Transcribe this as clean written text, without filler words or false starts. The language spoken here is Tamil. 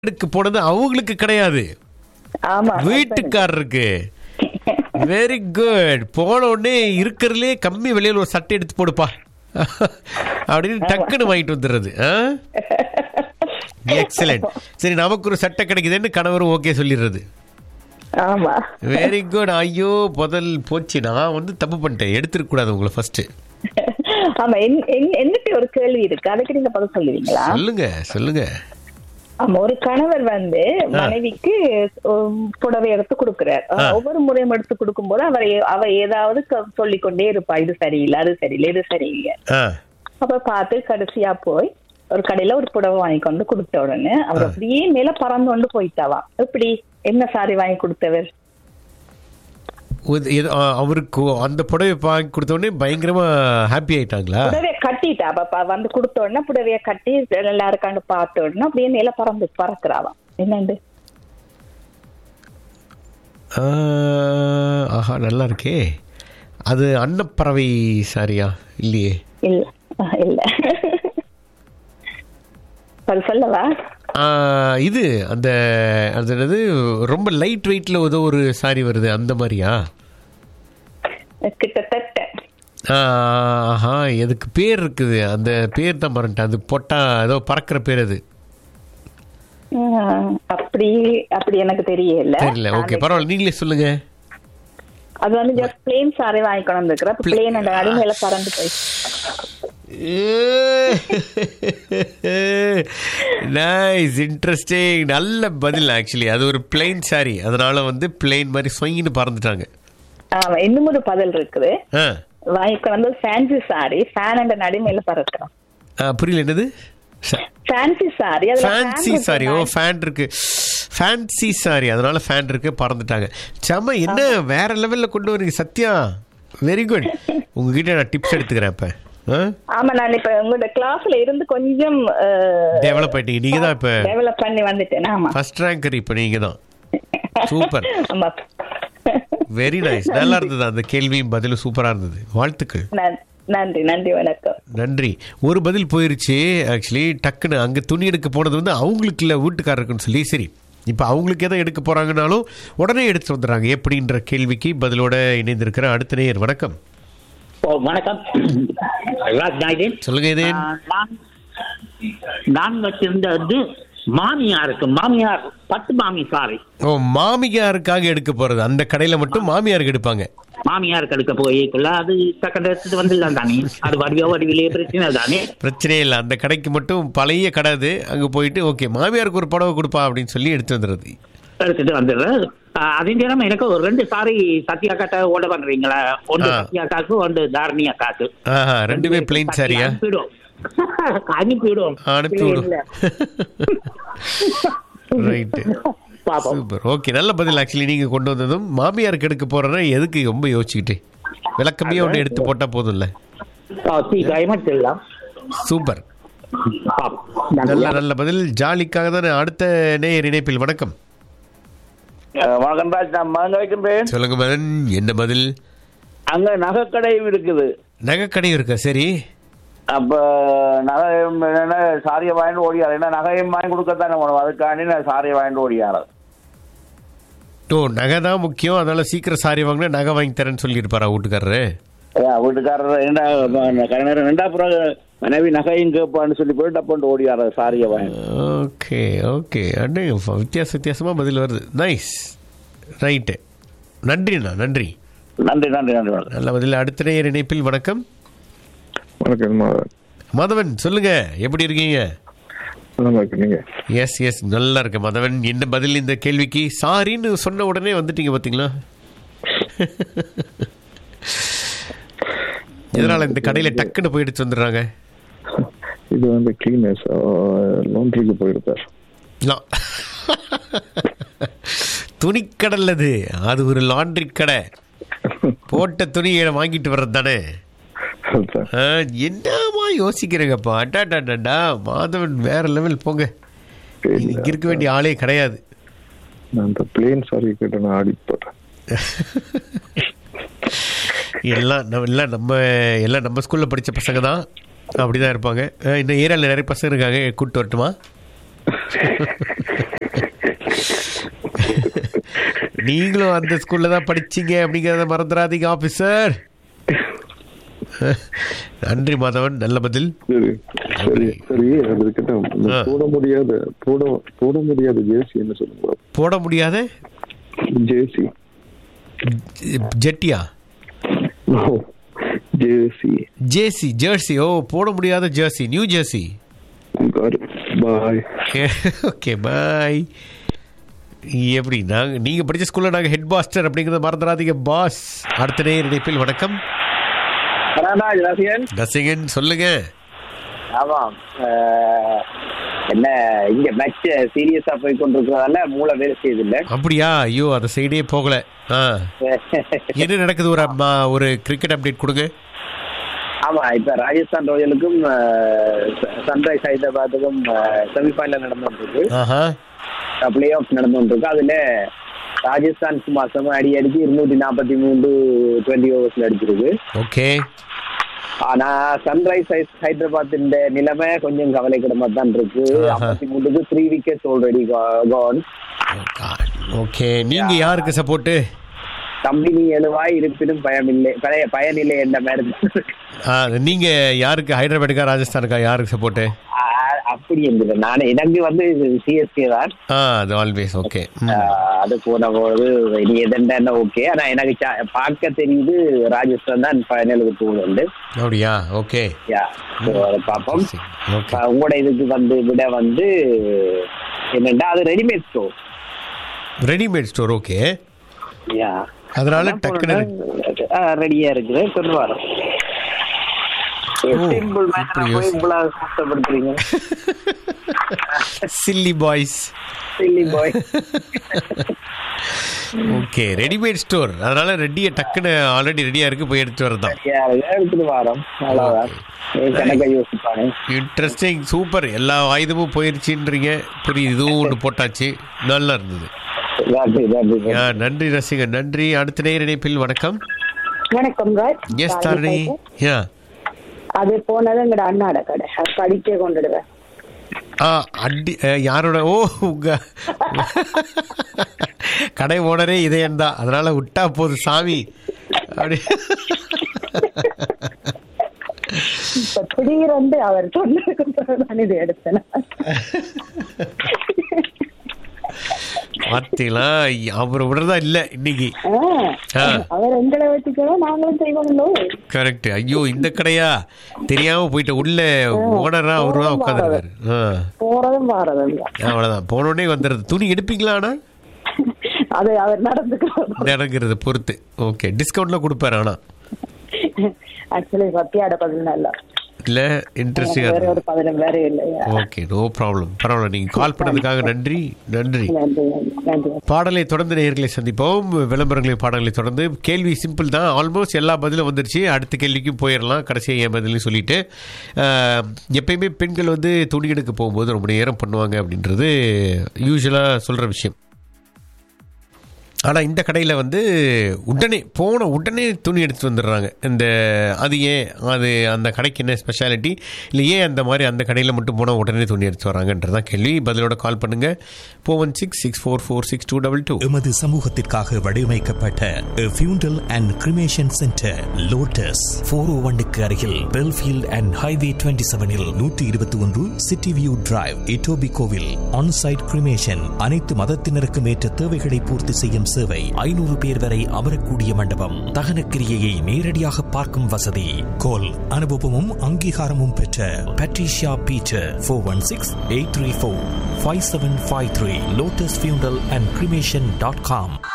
வீட்டுக்கு போனது அவங்களுக்கு கிடையாது, ஆமா வீட்டுக்காரருக்கு. Very good. போன உடனே இருக்கிறதுலே கம்மி விலையில் ஒரு சட்டை எடுத்து போடுப்பா அப்படின்னு டக்குன்னு வாங்கிட்டு வந்துடுறது. எக்ஸலண்ட். சரி, நமக்கு ஒரு சட்டை கிடைக்குதுன்னு கணவரும் ஓகே சொல்லிடுறது. ஆமா வெரி குட். ஐயோ முதல் போச்சு, நான் தப்பு பண்ணிட்டேன், எடுத்துருக்க கூடாது உங்களை ஃபர்ஸ்ட். ஆமா என்னட்டு ஒரு கேள்வி இருக்கு, அதுக்கு நீங்க பதில் சொல்லுவீங்களா? சொல்லுங்க சொல்லுங்க. ஆமா, ஒரு கணவர் மனைவிக்கு புடவை எடுத்து கொடுக்கிறார். ஒவ்வொரு முறையும் எடுத்து கொடுக்கும் போது அவ ஏதாவது சொல்லிக்கொண்டே இருப்பா, இது சரியில்லை, அது சரியில்லை, இது சரியில்லை. அப்ப பார்த்து கடைசியா போய் ஒரு கடையில ஒரு புடவை வாங்கி கொண்டு கொடுத்த உடனே அவர் அப்படியே மேல பறந்து கொண்டு போயிட்டாவா. எப்படி, என்ன சாரி வாங்கி கொடுத்தவர்? அவருக்கு அந்த புடவை வாங்கி கொடுத்த உடனே பயங்கரமா ஹாப்பி ஆயிட்டாங்களா? புடவைய கட்டிட்டா கொடுத்த உடனே புடவைய கட்டி எல்லாருக்காண்டு பார்த்த உடனே அப்படியே மேல பறக்குறாவாம். என்னண்டு? ஆஹா, நல்லா இருக்கே. அது அன்னப்பறவை சாரியா? இல்லையே. இல்ல இல்ல சொல்லவா? இது அந்த அது ரொம்ப லைட் வெயிட்ல ஏதோ ஒரு சாரி வருது, அந்த மாதிரியா? கிட்டத்தட்ட. ஆஹா, எதுக்கு பேர் இருக்குது, அந்த பேர் தான் மறந்துட்டேன். அது போட்டா ஏதோ பறக்கிற பேர். அது அப்படி எனக்கு தெரியல. ஓகே, பரவாயில்ல, நீங்களே சொல்லுங்க. அது ஜஸ்ட் பிளேன் சாரி வாங்கிக்கணும் இருக்கிற பிளேன் அந்த அடிமையில பறந்து போய். Nice, interesting. நல்ல பதில். ஆக்சுவலி அது ஒரு பிளெயின் சாரி, அதனால பிளெயின் மாதிரி சொயின்னு பறந்துட்டாங்க. ஆமா, இன்னும் ஒரு பதில் இருக்குது. வாங்கிக்கணும் ஃபேன்சி சாரி, ஃபேன் அந்த நடுமையில பறக்கிறோம். புரியல, என்னது? Fancy sorry. Fancy sorry. ஓ, ஃபேன் இருக்கு, ஃபேன்சி சாரி, அதனால ஃபேன் இருக்கு, பறந்துட்டாங்க. செம்ம, என்ன வேற லெவல்ல கொண்டு வரீங்க சத்யா. Very good. உங்ககிட்ட நான் டிப்ஸ் எடுத்துக்கிறேன் இப்ப. ஆமா, நான் இப்ப உங்களோட கிளாஸ்ல இருந்து கொஞ்சம் டெவலப் ஆயிட்டீங்க. நீங்க தான் இப்ப டெவலப் பண்ணி வந்துட்டேன். ஆமா, ஃபர்ஸ்ட் ரேங்கர் இப்ப நீங்க தான். சூப்பர். Very nice. நல்லா இருந்தது, அந்த கேள்வியும் பதிலும் சூப்பரா இருந்தது. வாழ்த்துக்கள். நன்றி நன்றி, வணக்கம். நன்றி. ஒரு பதில் போயிருச்சு. ஆக்சுவலி டக்குன்னு அங்க துணி எடுக்க போனது அவங்களுக்கு இல்ல, வீட்டுக்காரருக்குன்னு சொல்லி. சரி, இப்ப அவங்களுக்கு எதை எடுக்க போறாங்கனாலும் உடனே எடுத்து வந்துடுறாங்க. எப்படின்ற கேள்விக்கு பதிலோட இணைந்திருக்கிற அடுத்த நேயர். வணக்கம். வணக்கம். சொல்லுங்க. இது நான் வச்சிருந்தது மாமியாருக்கு, மாமியார் பட்டு மாமி சாரி. ஓ, மாமியாருக்காக எடுக்க போறது. அந்த கடையில மட்டும் மாமியாருக்கு எடுப்பாங்க. மாமியாருக்கு எடுக்க போய்க்குள்ள அது செகண்ட் எடுத்துட்டு வந்துடலாம் தானே, அது வடிவிலே பிரச்சனை தானே. பிரச்சனையே இல்லை, அந்த கடைக்கு மட்டும் பழைய கடை அது. அங்க போயிட்டு ஓகே மாமியாருக்கு ஒரு புடவை கொடுப்பா அப்படின்னு சொல்லி எடுத்து வந்துடுறது. எடுத்துட்டு வந்துடுறது. அதே நேரம் எனக்கு ஒரு 2 சாரி சத்யா காட்ட ஓட பண்றீங்களா? ஒன்று சத்யா காக்கு, ஒன்று தாரணி அக்காக்கு. ரெண்டுமே பிளைன் சாரியா? அனுப்பிவிடும். Right, super. ஓகே, நல்ல பதில். ஆக்சுவலி நீங்க கொண்டு வந்ததும் மாமியாருக்கு எடுக்க போறேன்னா எதுக்கு ரொம்ப யோசிச்சுக்கிட்டு, விளக்கமே ஒன்று எடுத்து போட்டா போதும்ல. சூப்பர், நல்ல நல்ல பதில். ஜாலிக்காக தானே. அடுத்த நேயர் இணைப்பில். வணக்கம். வணக்கம் ராஜ், நான் மகன் வைக்கின்றேன். சொல்லுங்க மகன், என்ன பதில்? அங்க நகைக்கடையும் இருக்குது. நகைக்கடையும் இருக்கா? சரி. அப்ப நகையும் என்ன சாரியை வாங்கிட்டு ஓடியாரு, என்ன நகையும் வாங்கி கொடுக்கத்தானே வேணும், அதுக்காண்டி நான் சாரியை வாங்கிட்டு ஓடியாரு. ஓ, நகை தான் முக்கியம், அதனால சீக்கிரம் சாரி வாங்கினா நகை வாங்கி தரேன்னு சொல்லியிருப்பாரா வீட்டுக்காரரு? வீட்டுக்காரர் என்ன ரெண்டாப்புறம் மனைவி நகையும் கேட்பான்னு சொல்லி போயிட்டு அப்போ ஓடியாரு சாரியை வாங்கி. ஓகே ஓகே, அண்ணே வித்தியாசமா பதில் வருது. Nice, right. நன்றிண்ணா, நன்றி நன்றி நன்றி நன்றி. நல்ல பதில். அடுத்த நேயர் இணைப்பில். வணக்கம். வணக்கம் மாதவன், சொல்லுங்க, எப்படி இருக்கீங்க? எஸ் எஸ், நல்லா இருக்கு மாதவன். என்ன பதில் இந்த கேள்விக்கு? சாரின்னு சொன்ன உடனே வந்துட்டீங்க பாத்தீங்களா? எதனால இந்த கடையில டக்குன்னு போய் எடுத்து வந்துடுறாங்க? இது கிளீனர்ஸ் லாண்ட்ரிக்கு போயிருப்பார். துணிக்கடல் அது, அது ஒரு லாண்ட்ரி கடை. போட்ட துணியை வாங்கிட்டு வர்றது தானே. என்னமா யோசிக்கிறேங்கப்பா. அட்டாடாடா, மாதவன் வேற லெவல். போங்க, இங்க இருக்க வேண்டிய ஆளே கிடையாது. நான் பிளேன் சாரி கிட்ட நான் ஆடி போட்டேன். எல்லாம் நம்ம ஸ்கூல்ல படிச்ச பசங்க தான் அப்படிதான் இருப்பாங்க. இன்னும் ஏரியாவில் நிறைய பசங்க இருக்காங்க, கூப்பிட்டு வரட்டுமா? நீங்களும் அந்த ஸ்கூல்ல தான் படிச்சீங்க அப்படிங்கறத மறந்துடாதீங்க ஆபீசர். நன்றி மாதவன், நல்ல பதில். சரி சரி சரி, அது இருக்கட்டும். போட முடியாத ஜேசி என்ன சொல்லுங்க? போட முடியாத ஜேசி, ஜெட்டியா? ஜேசி, ஜேசி, ஜெர்சி. ஓ, போட முடியாத ஜெர்சி, நியூ ஜெர்சி. பாய். ஓகே, பாய். எப்படி நீங்க படிச்ச ஸ்கூல்ல நாங்க ஹெட் மாஸ்டர் அப்படிங்கறத மறந்துடாதீங்க பாஸ். அடுத்த நேர் இணைப்பில் வணக்கம். ரசிகன் சொல்லுங்க. ஆமாம், என்ன இங்க மேட்ச் சீரியஸா போய் கொண்டிருக்கிறதால மூளை வேலை செய்யுது. அப்படியா? ஐயோ, அந்த சைடே போகல. என்ன நடக்குது? ஒரு கிரிக்கெட் அப்டேட் கொடுங்க. ஆமா, இப்ப ராஜஸ்தான் ராயலுக்கும் சன்ரைஸ் ஹைதராபாத்துக்கும் செமிஃபைனல் நடந்துருக்கு, பிளே ஆஃப் நடந்துருக்கு. அதுல ராஜஸ்தான் சும்மா அடிச்சு 243 20 ஓவர்ஸ்ல அடிச்சிருக்கு. ஓகே. ஆனா சன்ரைஸ் ஹைதராபாத் நிலைமை கொஞ்சம் கவலைக்கிடமா தான் இருக்கு. 53க்கு 3 விக்கெட்ஸ் ஆல்ரெடி கான். ஓகே, நீங்க யாருக்கு சப்போர்ட்? கம்பெனி எழுவாய் இருப்பினும் பயனில்லை என்ற மாதிரி. நீங்க யாருக்கு, ஹைதராபாத்துக்கா ராஜஸ்தானுக்கா, யாருக்கு சப்போர்ட்? அப்படி இருந்தது. நான் எனக்கு சிஎஸ்கே தான். அது ஆல்வேஸ் ஓகே. அது போன போது இனி எதென்ன ஓகே. ஆனா எனக்கு பார்க்க தெரியுது ராஜஸ்தான் தான் ஃபைனலுக்கு போகுது. அப்படியா? ஓகே, பார்ப்போம். உங்களோட இதுக்கு விட என்னண்டா அது readymade store. Readymade store. Okay, அதனால டக்குனு ரெடியா இருக்குது. கொண்டு வரோம். Chilli boys. Okay, readymade store. அதனால டக்குன்னு ஆல்ரெடி ரெடியா இருக்கு, போய் எடுத்து வரதான். Interesting, super. எல்லா ஆயுதமும் போயிருச்சுன்றீங்க. புரியுது. இதுவும் ஒன்று போட்டாச்சு, நல்லா இருந்தது. நன்றி ரசிகன், நன்றி. அடுத்த நேர இணைப்பில் வணக்கம். வணக்கம். எஸ் தாரணி. அது போனது எங்கட அண்ணாட கடை, படிக்க கொண்டுடுவேன். அடி யாரோட? ஓ, உங்க கடை ஓனரே இதேன் தான், அதனால விட்டா போது சாமி அப்படி. திடீரென்று அவர் சொன்னதுக்கு இது எடுத்தேன். பார்த்தீங்களா, அவர் விடுறதா இல்ல இன்னைக்கு. அவர் எங்களை வச்சுக்கிறோம், நாங்களும் செய்வோம். கரெக்ட். ஐயோ, இந்த கடையா தெரியாம போயிட்டு உள்ள ஓனரா அவரு தான் உட்காந்துருக்காரு. போறதும் வாரதும் அவ்வளவுதான், போனோடனே வந்துடுறது. துணி எடுப்பீங்களா? ஆனா அது அவர் நடக்கிறது பொறுத்து. ஓகே, டிஸ்கவுண்ட்ல கொடுப்பாரு. ஆனா ஆக்சுவலி சத்தியாட பதில் இல்ல இல்ல, இன்ட்ரெஸ்டிங்கா. Okay, no problem. பரவாயில்ல, நீங்க கால் பண்ணதுக்காக நன்றி. நன்றி. பாடலை தொடர்ந்து நேயர்களை சந்திப்போம். விளம்பரங்களை பாடல்களை தொடர்ந்து. கேள்வி சிம்பிள் தான், ஆல்மோஸ்ட் எல்லா பதிலும் வந்துருச்சு. அடுத்த கேள்விக்கும் போயிடலாம். கடைசியாக என் பதிலையும் சொல்லிட்டு, எப்பயுமே பெண்கள் துணி எடுக்க போகும்போது ரொம்ப நேரம் பண்ணுவாங்க அப்படின்றது யூஸ்வலாக சொல்ற விஷயம். ஆனால் இந்த கடையில் உடனே துணி எடுத்து வந்துடுறாங்க. அது ஏன், அது அந்த கடைக்கு என்ன ஸ்பெஷாலிட்டி, இல்லை ஏன் அந்த மாதிரி அந்த கடையில் மட்டும் போனால் உடனே துணி எடுத்து வராங்கன்றதான் கேள்வி. பதிலோட கால் பண்ணுங்க. 416-644-6222. எமது சமூகத்திற்காக வடிவமைக்கப்பட்ட ஃபியூண்டல் அண்ட் கிரிமேஷன் சென்டர் லோட்டஸ் 401க்கு அருகில் Belfield and highway 27 121 city view drive, இட்டோபி கோவில். ஆன்சைட் கிரிமேஷன், அனைத்து மதத்தினருக்கும் ஏற்ற தேவைகளை பூர்த்தி செய்யும் சேவை. 500 பேர் வரை அமரக்கூடிய மண்டபம். தகன கிரியையை நேரடியாக பார்க்கும் வசதி. கோல் அனுபவமும் அங்கீகாரமும் பெற்ற Patricia Peter. 416-834-5753. lotusfuneral and cremation.com.